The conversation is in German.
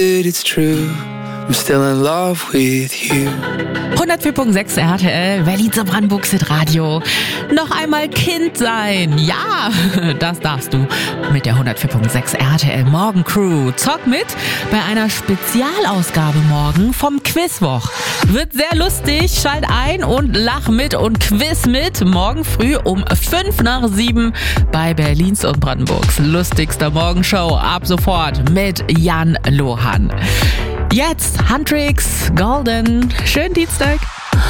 It's true, I'm still in love with you. 104.6 RTL, Berliner Brandenburgs Radio. Noch einmal Kind sein. Ja, das darfst du mit der 104.6 RTL Morgencrew. Zock mit bei einer Spezialausgabe morgen vom Quizwoch. Wird sehr lustig. Schalt ein und lach mit und quiz mit. Morgen früh um 5:05 bei Berlins und Brandenburgs lustigster Morgenshow. Ab sofort mit Jan Lohan. Jetzt Huntrix Golden. Schönen Dienstag.